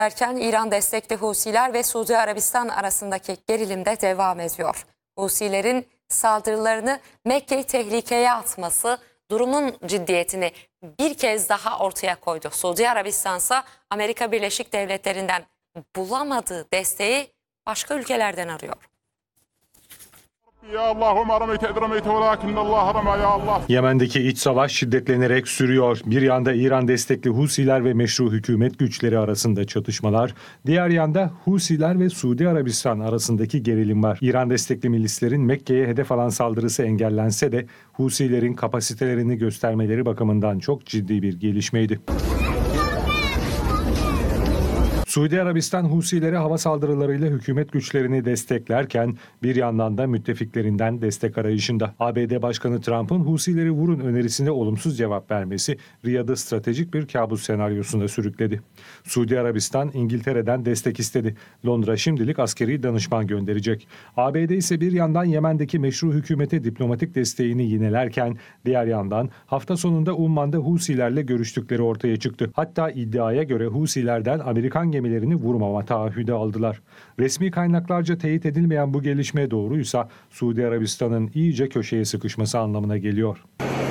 Erken İran destekli Husiler ve Suudi Arabistan arasındaki gerilim de devam ediyor. Husilerin saldırılarını Mekke'yi tehlikeye atması durumun ciddiyetini bir kez daha ortaya koydu. Suudi Arabistan ise Amerika Birleşik Devletleri'nden bulamadığı desteği başka ülkelerden arıyor. Yemen'deki iç savaş şiddetlenerek sürüyor. Bir yanda İran destekli Husiler ve meşru hükümet güçleri arasında çatışmalar, diğer yanda Husiler ve Suudi Arabistan arasındaki gerilim var. İran destekli milislerin Mekke'ye hedef alan saldırısı engellense de Husilerin kapasitelerini göstermeleri bakımından çok ciddi bir gelişmeydi. Suudi Arabistan Husileri hava saldırılarıyla hükümet güçlerini desteklerken bir yandan da müttefiklerinden destek arayışında. ABD Başkanı Trump'ın Husileri vurun önerisine olumsuz cevap vermesi Riyad'ı stratejik bir kabus senaryosuna sürükledi. Suudi Arabistan İngiltere'den destek istedi. Londra şimdilik askeri danışman gönderecek. ABD ise bir yandan Yemen'deki meşru hükümete diplomatik desteğini yinelerken diğer yandan hafta sonunda Umman'da Husilerle görüştükleri ortaya çıktı. Hatta iddiaya göre Husilerden Amerikan gemilerini vurmama taahhüdü aldılar. Resmi kaynaklarca teyit edilmeyen bu gelişme doğruysa Suudi Arabistan'ın iyice köşeye sıkışması anlamına geliyor.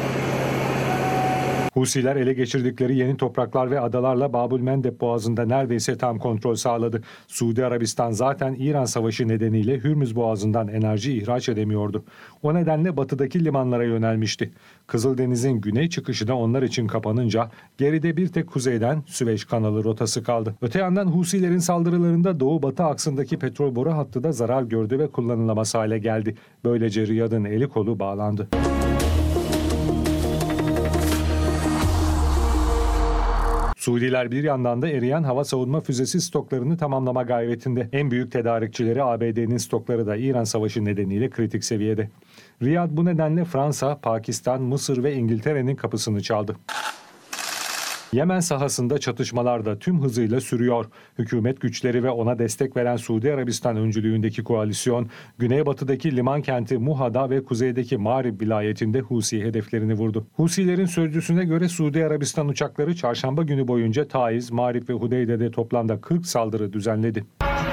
Husiler ele geçirdikleri yeni topraklar ve adalarla Babül Mendeb Boğazı'nda neredeyse tam kontrol sağladı. Suudi Arabistan zaten İran Savaşı nedeniyle Hürmüz Boğazı'ndan enerji ihraç edemiyordu. O nedenle batıdaki limanlara yönelmişti. Kızıldeniz'in güney çıkışı da onlar için kapanınca geride bir tek kuzeyden Süveyş kanalı rotası kaldı. Öte yandan Husilerin saldırılarında doğu-batı aksındaki petrol boru hattı da zarar gördü ve kullanılamaz hale geldi. Böylece Riyad'ın eli kolu bağlandı. Suudiler bir yandan da eriyen hava savunma füzesi stoklarını tamamlama gayretinde. En büyük tedarikçileri ABD'nin stokları da İran Savaşı nedeniyle kritik seviyede. Riyad bu nedenle Fransa, Pakistan, Mısır ve İngiltere'nin kapısını çaldı. Yemen sahasında çatışmalar da tüm hızıyla sürüyor. Hükümet güçleri ve ona destek veren Suudi Arabistan öncülüğündeki koalisyon, güneybatıdaki liman kenti Muha'da ve kuzeydeki Ma'rib vilayetinde Husi hedeflerini vurdu. Husilerin sözcüsüne göre Suudi Arabistan uçakları çarşamba günü boyunca Taiz, Ma'rib ve Hudeyde'de toplamda 40 saldırı düzenledi.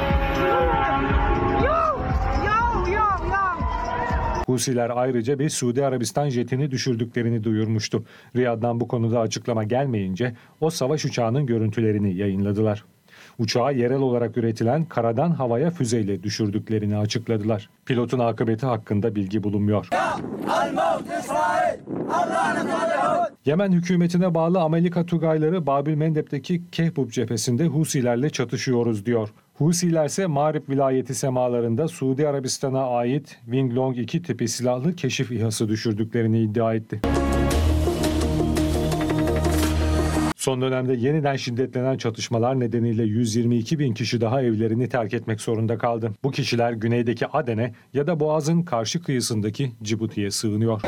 Husiler ayrıca bir Suudi Arabistan jetini düşürdüklerini duyurmuştu. Riyad'dan bu konuda açıklama gelmeyince o savaş uçağının görüntülerini yayınladılar. Uçağı yerel olarak üretilen karadan havaya füzeyle düşürdüklerini açıkladılar. Pilotun akıbeti hakkında bilgi bulunmuyor. Yemen hükümetine bağlı Amelika Tugayları Babül Mendeb'deki Kehbub cephesinde Husilerle çatışıyoruz diyor. Husiler ise Ma'rib vilayeti semalarında Suudi Arabistan'a ait Wing Long 2 tipi silahlı keşif İHA'sı düşürdüklerini iddia etti. Son dönemde yeniden şiddetlenen çatışmalar nedeniyle 122 bin kişi daha evlerini terk etmek zorunda kaldı. Bu kişiler güneydeki Aden'e ya da Boğaz'ın karşı kıyısındaki Cibuti'ye sığınıyor.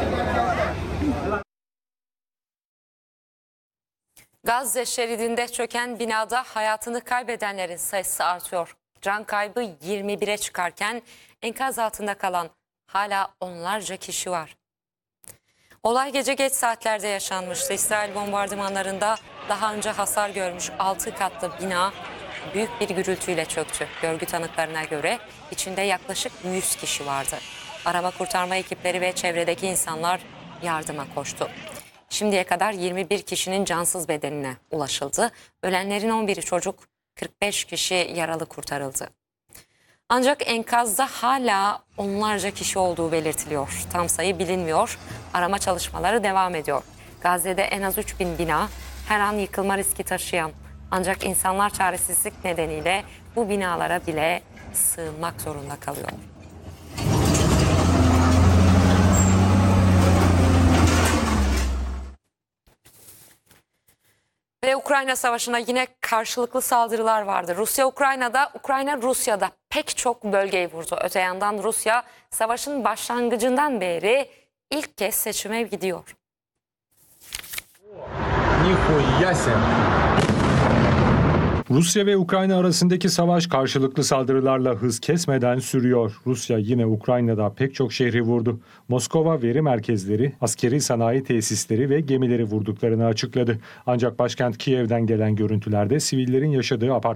Gazze şeridinde çöken binada hayatını kaybedenlerin sayısı artıyor. Can kaybı 21'e çıkarken enkaz altında kalan hala onlarca kişi var. Olay gece geç saatlerde yaşanmıştı. İsrail bombardımanlarında daha önce hasar görmüş 6 katlı bina büyük bir gürültüyle çöktü. Görgü tanıklarına göre içinde yaklaşık 100 kişi vardı. Arama kurtarma ekipleri ve çevredeki insanlar yardıma koştu. Şimdiye kadar 21 kişinin cansız bedenine ulaşıldı. Ölenlerin 11'i çocuk, 45 kişi yaralı kurtarıldı. Ancak enkazda hala onlarca kişi olduğu belirtiliyor. Tam sayı bilinmiyor. Arama çalışmaları devam ediyor. Gazze'de en az 3000 bina her an yıkılma riski taşıyan. Ancak insanlar çaresizlik nedeniyle bu binalara bile sığınmak zorunda kalıyor. Ve Ukrayna Savaşı'na yine karşılıklı saldırılar vardı. Ukrayna Rusya'da pek çok bölgeyi vurdu. Öte yandan Rusya savaşın başlangıcından beri ilk kez seçime gidiyor. Rusya ve Ukrayna arasındaki savaş karşılıklı saldırılarla hız kesmeden sürüyor. Rusya yine Ukrayna'da pek çok şehri vurdu. Moskova veri merkezleri, askeri sanayi tesisleri ve gemileri vurduklarını açıkladı. Ancak başkent Kiev'den gelen görüntülerde sivillerin yaşadığı